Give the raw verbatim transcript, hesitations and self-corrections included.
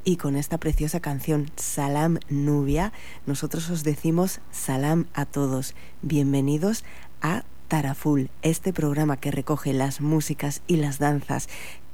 y con esta preciosa canción Salam Nubia, nosotros os decimos salam a todos. Bienvenidos a Taraful, este programa que recoge las músicas y las danzas